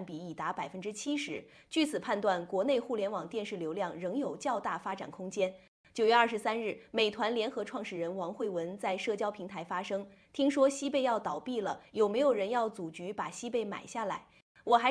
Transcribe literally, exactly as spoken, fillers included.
占比已达百分之七十。据此判断，国内互联网电视流量仍有较大发展空间。九月二十三日，美团联合创始人王慧文在社交平台发声，听说西贝要倒闭了，有没有人要组局把西贝买下来？